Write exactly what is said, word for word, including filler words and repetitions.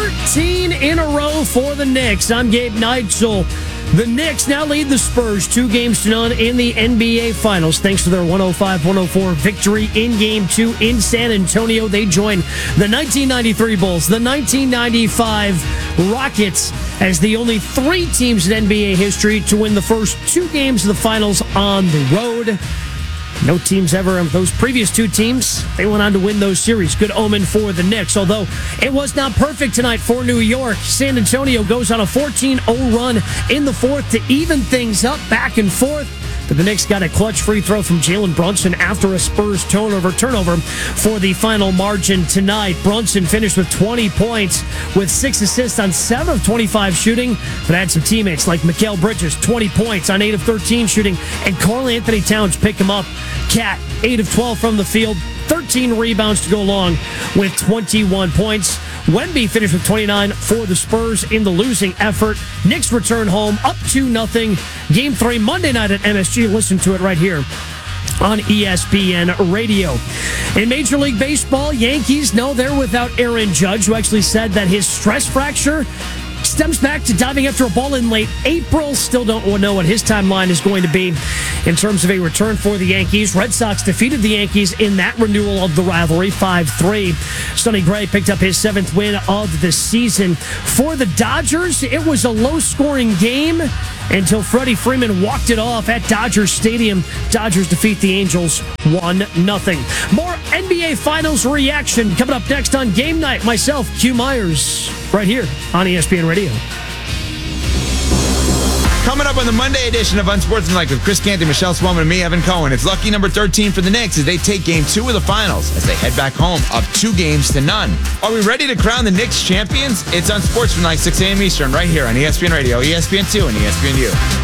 thirteen in a row for the Knicks. I'm Gabe Neitzel. The Knicks now lead the Spurs two games to none in the N B A Finals thanks to their one oh five one oh four victory in Game two in San Antonio. They join the nineteen ninety-three Bulls, the nineteen ninety-five Rockets as the only three teams in N B A history to win the first two games of the Finals on the road. No teams ever, those previous two teams, they went on to win those series. Good omen for the Knicks, although it was not perfect tonight for New York. San Antonio goes on a fourteen oh run in the fourth to even things up back and forth. But the Knicks got a clutch free throw from Jalen Brunson after a Spurs turnover turnover for the final margin tonight. Brunson finished with twenty points with six assists on seven of twenty-five shooting, but had some teammates like Mikal Bridges, twenty points on eight of thirteen shooting, and Karl Anthony Towns pick him up. Cat, eight of twelve from the field, thirteen rebounds to go along with twenty-one points. Wemby finished with twenty-nine for the Spurs in the losing effort. Knicks return home up two nothing. Game three Monday night at M S G. Listen to it right here on E S P N Radio. In Major League Baseball, Yankees know they're without Aaron Judge, who actually said that his stress fracture stems back to diving after a ball in late April. Still don't know what his timeline is going to be in terms of a return for the Yankees. Red Sox defeated the Yankees in that renewal of the rivalry, five three. Sonny Gray picked up his seventh win of the season. For the Dodgers, it was a low-scoring game until Freddie Freeman walked it off at Dodger Stadium. Dodgers defeat the Angels one nothing. More N B A Finals reaction coming up next on Game Night. Myself, Q Myers, right here on E S P N Radio. Coming up on the Monday edition of Unsportsmanlike with Chris Canty, Michelle Swellman, and me, Evan Cohen. It's lucky number thirteen for the Knicks as they take game two of the finals as they head back home up two games to none. Are we ready to crown the Knicks champions? It's Unsportsmanlike, six a.m. Eastern, right here on E S P N Radio, E S P N two, and E S P N U.